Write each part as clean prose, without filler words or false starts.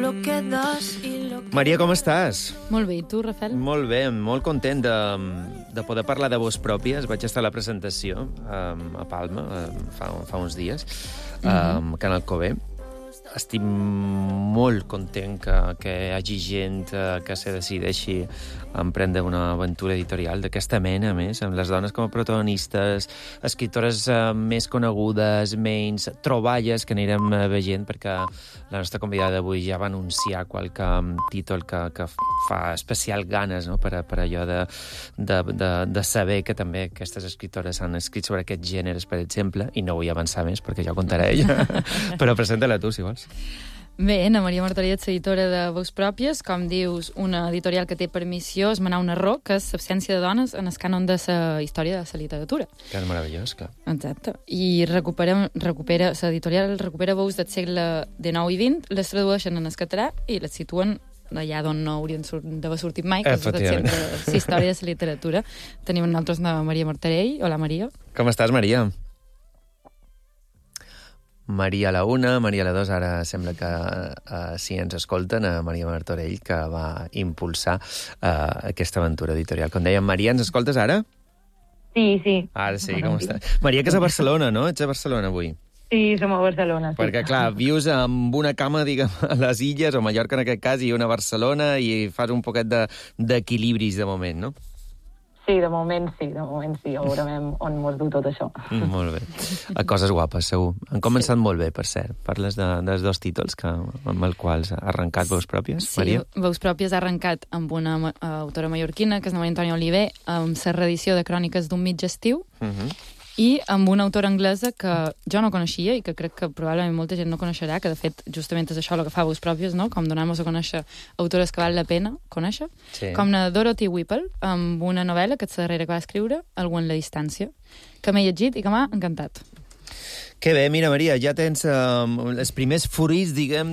Maria, com estàs? Molt bé, i tu, Rafael? Molt bé, molt content de poder parlar de vos pròpies. Vaig estar a la presentació a Palma fa uns dies, a Can Alcover. Estic molt content que hi hagi gent que se decideixi a emprendre una aventura editorial d'aquesta mena, a més, amb les dones com a protagonistes, escriptores més conegudes, menys troballes que anirem veient, perquè la nostra convidada d'avui ja va anunciar qualque títol que fa especial ganes, no?, per allò de saber que també aquestes escriptores han escrit sobre aquests gèneres, per exemple, i no vull avançar més perquè ja ho contarà ella, però presenta-la tu, si vols. Bé, Ana Maria Martorell ets editora de Veus Pròpies, com dius, una editorial que té per missió esmenar un error, que és l'absència de dones en el cànon de la història de la literatura. Que és meravellós, clar. Exacte. I l'editorial recupera veus del segle XIX i XX, les tradueixen en el català i les situen allà d'on no haurien d'haver sortit mai, que és el centre de la història de la literatura. Tenim nosaltres la Maria Martorell. Hola, Maria. Com estàs, Maria? Maria a la 1, Maria a la 2, ara sembla que sí ens escolten, a Maria Martorell, que va impulsar aquesta aventura editorial. Com dèiem, Maria, ens escoltes ara? Sí. Ara sí, com estàs? Maria, que és a Barcelona, no? Ets a Barcelona avui? Sí, som a Barcelona. Sí. Perquè, clar, vius amb una cama, diguem, a les Illes, o Mallorca en aquest cas, i una a Barcelona, i fas un poquet d'equilibris de moment, no? Sí, de moment sí. Ja veurem on mos du tot això. Molt bé. A coses guapes, segur. Han començat molt bé, per cert. Parles dels dos títols amb els quals ha arrencat Veus Pròpies, Maria? Sí, Veus Pròpies ha arrencat amb una autora mallorquina, que és la Maria Antònia Oliver, amb la reedició de Cròniques d'un mig estiu, i amb una autora anglesa que jo no coneixia i que crec que probablement molta gent no coneixerà, que de fet justament és això el que fa Veus Pròpies, no? Com donar-nos a conèixer autores que val la pena conèixer, sí. Com la Dorothy Whipple, amb una novel·la que és la darrera que va escriure, Algú en la distància, que m'he llegit i que m'ha encantat. Que bé, mira, Maria, ja tens els primers fruits, diguem,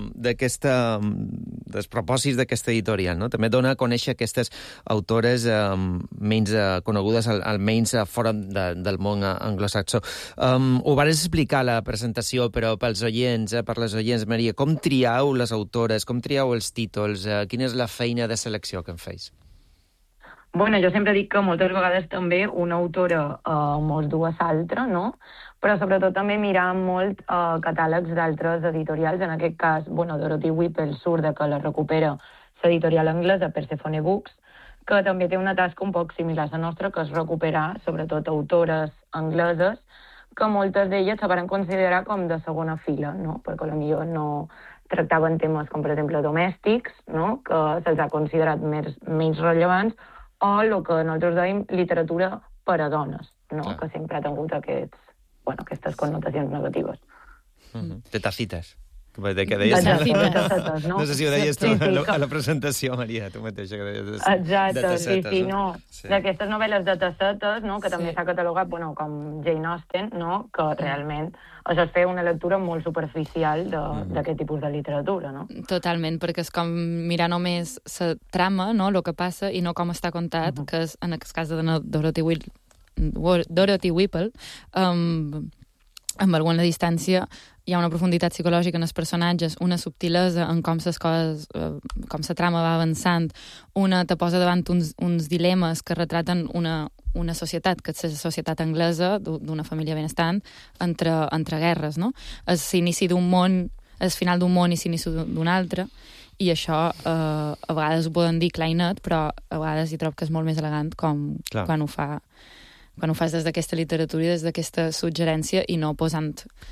dels propòsits d'aquesta editorial, no? També dona a conèixer aquestes autores menys conegudes, almenys fora del món anglosaxó. Ho vas explicar a la presentació, però pels oients, per les oients, Maria, com triau les autores, com triau els títols, quina és la feina de selecció que en feis? Bueno, jo sempre dic que moltes vegades també una autora mos du a l'altra, no? Però sobretot també mirar molt catàlegs d'altres editorials. En aquest cas, Dorothy Whipple surt de que la recupera l'editorial anglesa Persephone Books, que també té una tasca un poc similar a la nostra, que és recuperar, sobretot, autores angleses, que moltes d'elles se van considerar com de segona fila, no? Perquè potser no tractaven temes com, per exemple, domèstics, no? Que se'ls ha considerat menys rellevants, o el que nosaltres dèiem literatura per a dones, no? Clar. Que sempre ha tingut aquestes connotacions negatives. De tacites. De què deies? De tacetes, no? No sé si ho deies tu a la presentació, Maria, tu mateixa. Exacte, sí, no. D'aquestes novel·les de tacetes, no?, que també s'ha catalogat com Jane Austen, no?, que realment això es feia una lectura molt superficial d'aquest tipus de literatura, no? Totalment, perquè és com mirar només la trama, no?, el que passa, i no com està contat, que és, en el cas de Dorothy Whipple, amb Algú en la distància, hi ha una profunditat psicològica en els personatges, una subtilesa en com les coses, com la trama va avançant, te posa davant uns dilemes que retraten una societat, que és la societat anglesa, d'una família benestant, entre guerres, no? És l'inici d'un món, és el final d'un món i l'inici d'un altre, i això a vegades ho poden dir clar i net, però a vegades hi trobo que és molt més elegant quan ho fas des d'aquesta literatura i des d'aquesta suggerència i no posant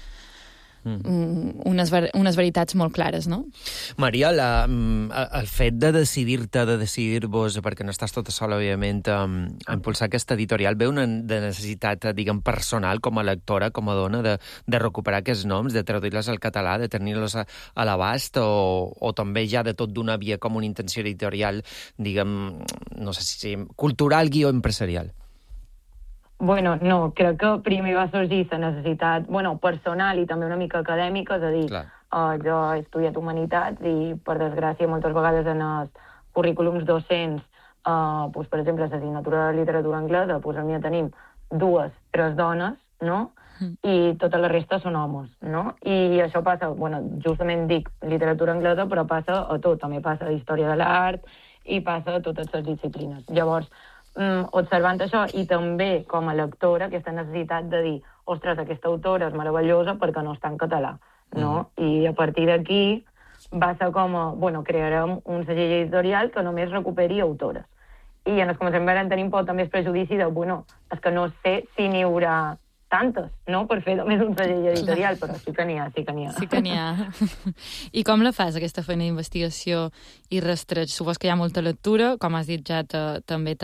unes veritats molt clares, no? Maria, el fet de decidir-vos, perquè no estàs tota sola, òbviament, a impulsar aquesta editorial, ve una necessitat, diguem, personal, com a lectora, com a dona, de recuperar aquests noms, de traduir-los al català, de tenir-los a l'abast, o també ja de tot d'una via com una intenció editorial, diguem, no sé si cultural, guió empresarial? No, crec que primer va sorgir la necessitat, personal i també una mica acadèmica, és a dir, jo he estudiat humanitats i, per desgràcia, moltes vegades en els currículums docents, per exemple, l'assignatura de literatura anglesa, al mi tenim 2, 3 dones, no? I tota la resta són homes, no? I això passa, bueno, justament dic literatura anglesa, però passa a tot. També passa a història de l'art i passa a totes les disciplines. Llavors, observant això i també com a lectora aquesta necessitat de dir ostres, aquesta autora és meravellosa perquè no està en català, no? I a partir d'aquí va ser com, bueno, crearem un segell editorial que només recuperi autores. I ens comencem a tenir un poc també el prejudici de, bueno, és que no sé si n'hi haurà tantes, no?, per fer només un segell editorial, però sí que n'hi ha, sí que n'hi ha. Sí que n'hi ha. I com la fas, aquesta feina d'investigació i rastreig? Supos que hi ha molta lectura, com has dit ja, també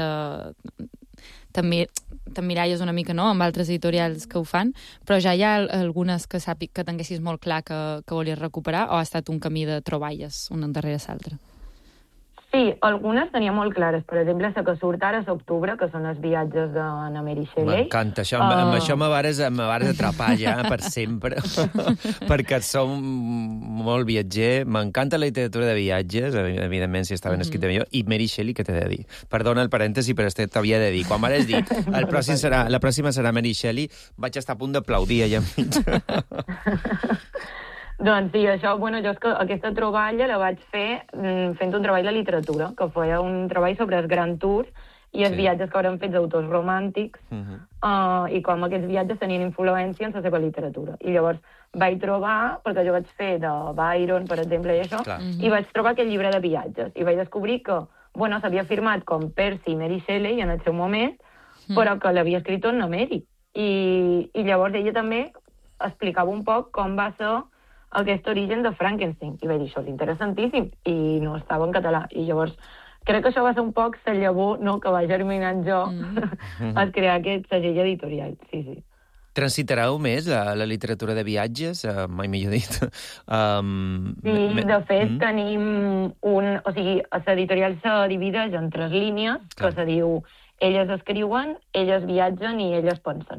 t'emmiralles una mica, no?, amb altres editorials que ho fan, però ja hi ha algunes que tinguessis molt clar que volies recuperar, o ha estat un camí de troballes, una darrere l'altra? Sí, algunes tenia molt clares. Per exemple, la que surt ara és Octubre, que són els viatges d'Anna Mary Shelley. M'encanta, això, amb això me vares atrapar ja per sempre, perquè som molt viatger. M'encanta la literatura de viatges, evidentment, si està ben escrita millor, i Mary Shelley, què t'he de dir? Perdona el parèntesi, però t'havia de dir. Quan m'hares dit, la pròxima serà Mary Shelley, vaig estar a punt d'aplaudir allà enmig. Doncs sí, això, bueno, jo és que aquesta troballa la vaig fer fent un treball de literatura, que feia un treball sobre els Grand Tours i els viatges que hauran fet autors romàntics i com aquests viatges tenien influència en la seva literatura. I llavors vaig trobar, perquè jo vaig fer de Byron, per exemple, i això, i vaig trobar aquest llibre de viatges. I vaig descobrir que, bueno, s'havia firmat com Percy i Mary Shelley en el seu moment, però que l'havia escrit Anna Mary. I llavors ella també explicava un poc com va ser aquest origen de Frankenstein. I vaig dir, això és interessantíssim, i no estava en català. I llavors, crec que això va ser un poc la llavor, no?, que va germinant jo a crear aquest segell editorial. Sí, sí. Transitareu més la literatura de viatges? Mai millor dit. Sí, de fet, tenim un... O sigui, l'editorial se divideix en 3 línies, que se diu elles escriuen, elles viatgen i elles pensen.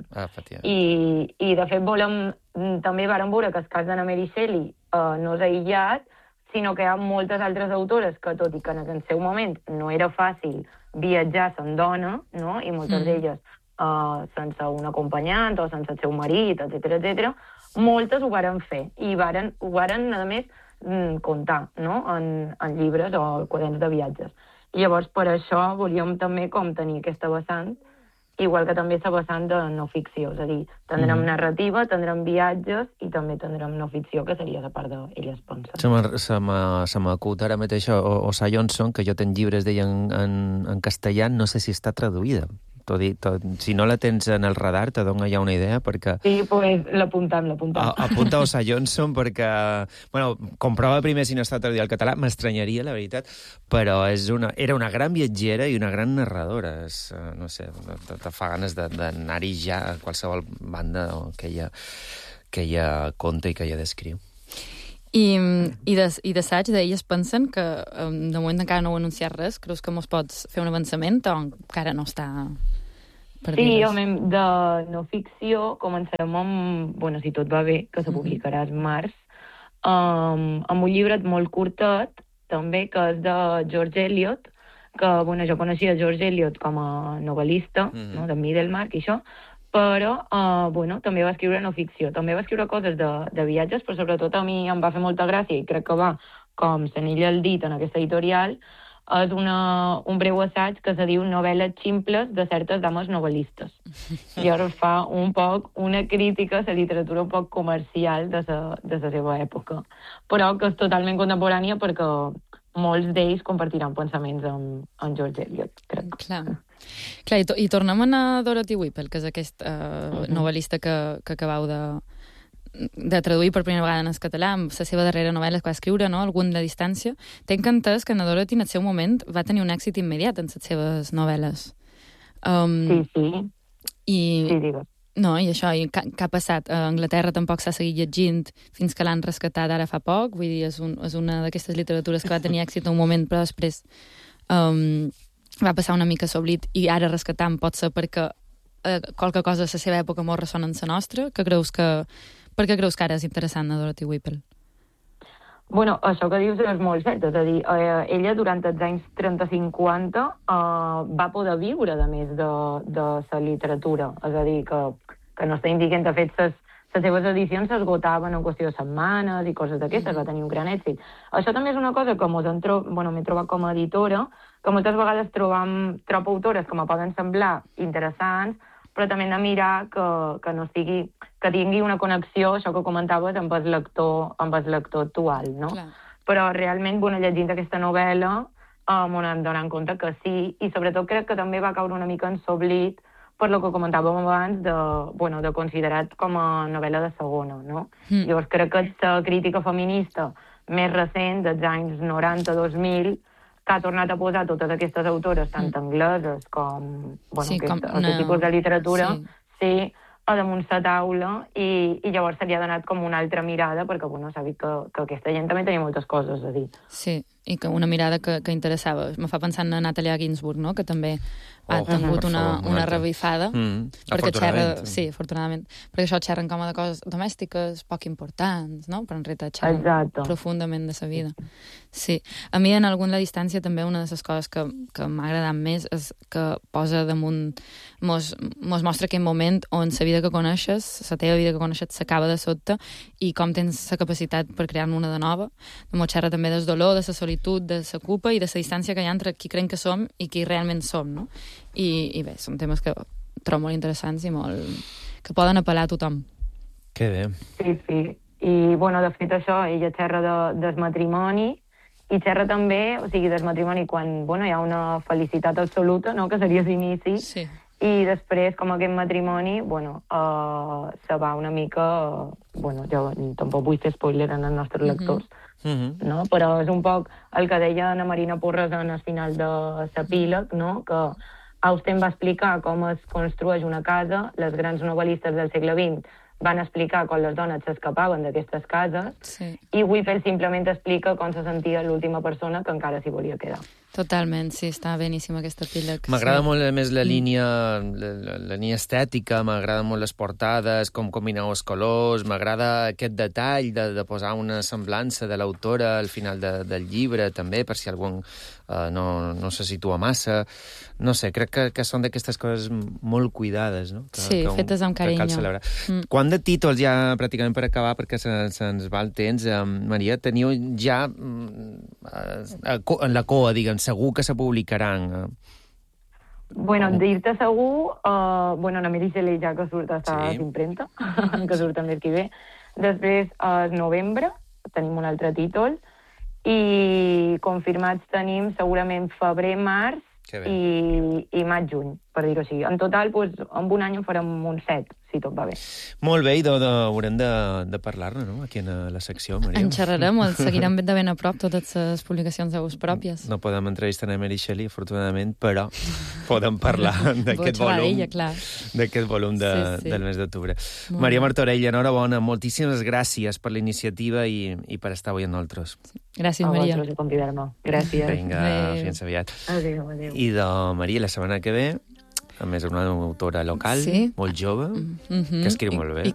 I de fet, també vàrem veure que el cas d'Anna Mary Shelley no és aïllat, sinó que hi ha moltes altres autores que, tot i que en el seu moment no era fàcil viatjar sent dona, no?, i moltes d'elles sense un acompanyant o sense el seu marit, etc., moltes ho varen fer i ho varen, a més, contar, no?, en llibres o quaderns de viatges. I llavors, per això, volíem també com tenir aquesta vessant, igual que també la vessant de no ficció, és a dir, tindrem narrativa, tindrem viatges i també tindrem no ficció, que seria la part d'elles pensen. Se m'acut ara mateix Osa Johnson, que jo tenc llibres d'ella en castellà, no sé si està traduïda. Si no la tens en el radar, te dona ja una idea, perquè... Sí, pues l'apuntam. Apunta Osa Johnson, perquè... Bueno, comprova primer si no està traduïda al català, m'estranyaria, la veritat, però era una gran viatgera i una gran narradora. No sé, te fa ganes d'anar-hi ja a qualsevol banda que ella conta i que ella descriu. I d'assaig d'elles pensen que de moment encara no heu anunciat res? Creus que mos pots fer un avançament o encara no està per dir res? Sí, de no ficció començarem amb, bueno, si tot va bé, que se publicarà al març, amb un llibret molt curtet, també, que és de George Eliot, que, bueno, jo coneixia George Eliot com a novel·lista, no?, de Middlemarch i això, però, bueno, també va escriure no ficció. També va escriure coses de viatges, però sobretot a mi em va fer molta gràcia, i crec que va, com s'anilla el dit en aquesta editorial, és un breu assaig que se diu Novel·les ximples de certes dames novel·listes. I ara fa un poc una crítica a la literatura un poc comercial de la seva època, però que és totalment contemporània perquè molts d'ells compartiran pensaments amb George Eliot, crec. Clar, i tornem a anar a Dorothy Whipple, que és aquest novel·lista que acabau de traduir per primera vegada en el català, amb la seva darrera novel·la que va escriure, no?, Algun de distància. Tenc entès que en Dorothy, en el seu moment, va tenir un èxit immediat en les seves novel·les. Sí, digues. No, i això, què ha passat? A Anglaterra tampoc s'ha seguit llegint fins que l'han rescatat ara fa poc, vull dir, és una d'aquestes literatures que va tenir èxit en un moment, però després va passar una mica s'oblit i ara rescatant pot ser perquè qualque cosa de la seva època molt ressona en la nostra. Per què creus que ara és interessant a Dorothy Whipple? Bueno, això que dius és molt cert, és a dir, ella durant els anys 30-50 va poder viure, a més, de la literatura, és a dir, que que no està indicant, de fet, les seves edicions s'esgotaven en qüestió de setmanes i coses d'aquestes, va tenir un gran èxit. Això també és una cosa que m'he trobat com a editora, que moltes vegades trobo autores que me poden semblar interessants, però també hem de mirar que no sigui, que tingui una connexió, això que comentaves, amb el lector actual, no? Clar. Però realment, llegint aquesta novel·la, m'ho hem donat compte que sí, i sobretot crec que també va caure una mica en s'oblit per lo que comentàvem abans de considerat com a novel·la de segona, no? Llavors crec que la crítica feminista més recent, dels anys 90-2000, que ha tornat a posar totes aquestes autores, tant angleses com, aquest tipus de literatura, sí, a damunt la taula, i llavors se li ha donat com una altra mirada, perquè, s'ha vist que aquesta gent també tenia moltes coses a dir. Sí, i que una mirada que interessava. Me fa pensar en Natalia Ginzburg, no?, que també ha tingut una revifada. Perquè afortunadament. Sí, afortunadament. Perquè això xerren com de coses domèstiques poc importants, no?, però en realitat xerren profundament de la vida. Sí. A mi, en alguna distància, també una de les coses que m'ha agradat més és que posa damunt, mos mostra aquell moment on la vida que coneixes, la teva vida que coneixes, s'acaba de sobte, i com tens la capacitat per crear-ne una de nova. Mos xerra també del dolor, de la solitud, de la culpa i de la distància que hi ha entre qui creiem que som i qui realment som, no? I bé, són temes que trobo molt interessants i que poden apel·lar a tothom. Que bé. Sí. I, de fet, això, ella xerra del matrimoni, i xerra també, del matrimoni quan, hi ha una felicitat absoluta, no?, que seria l'inici, sí. I després, com aquest matrimoni, se va una mica... jo tampoc vull fer spoiler en els nostres lectors, no? Però és un poc el que deia Ana Marina Porres en el final de l'epíleg, no?, que Austen va explicar com es construeix una casa, les grans novel·listes del segle XX van explicar com les dones s'escapaven d'aquestes cases, i Whipple simplement explica com se sentia l'última persona que encara s'hi volia quedar. Totalment, sí, està beníssima aquesta epíleg. M'agrada molt, a més, la línia estètica, m'agraden molt les portades, com combineu els colors, m'agrada aquest detall de posar una semblança de l'autora al final del llibre, també, per si algú no se situa massa. No sé, crec que són d'aquestes coses molt cuidades, no? Fetes amb carinyo. Que cal celebrar. Quant de títols, ja pràcticament per acabar, perquè se'ns va el temps, Maria, teniu ja en la coa, diguem, segur que se publicaran? Dir-te segur, la Mary Shelley ja que surt a l'impremta, que surt el mes que ve. Després, al novembre, tenim un altre títol, i confirmats tenim segurament febrer, març i maig-juny, per dir-ho així. En total, en un any en farem uns 7, si tot va bé. Molt bé, i haurem de parlar-ne, no?, aquí en la secció, Maria. En xerrarem, seguirem de ben a prop totes les publicacions de vos pròpies. No podem entrevistar a Mary Shelley, afortunadament, però podem parlar d'aquest volum del mes d'octubre. Maria Martorell, enhorabona, moltíssimes gràcies per la iniciativa i per estar avui amb nosaltres. Gràcies, Maria. A vosaltres per convidar-me. Gràcies. Vinga, fins aviat. Adéu. I de Maria, la setmana que ve, a més, una autora local, molt jove, que escriu molt bé.